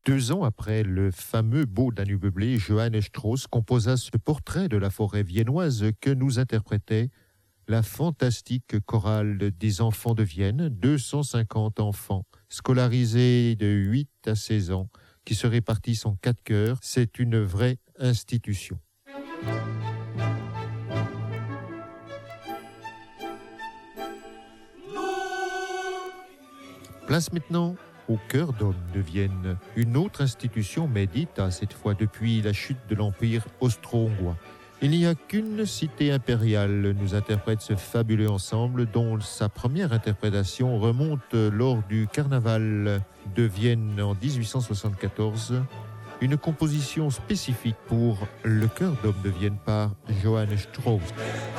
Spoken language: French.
2 ans après le fameux Beau Danube bleu, Johannes Strauss composa ce portrait de la forêt viennoise que nous interprétait la fantastique chorale des enfants de Vienne, 250 enfants scolarisés de 8 à 16 ans, qui se répartissent en 4 chœurs. C'est une vraie institution. Place maintenant au Chœur d'Hommes de Vienne, une autre institution médite, cette fois depuis la chute de l'Empire austro-hongrois. Il n'y a qu'une cité impériale, nous interprète ce fabuleux ensemble dont sa première interprétation remonte lors du carnaval de Vienne en 1874, une composition spécifique pour le Chœur d'Hommes de Vienne par Johannes Strauss.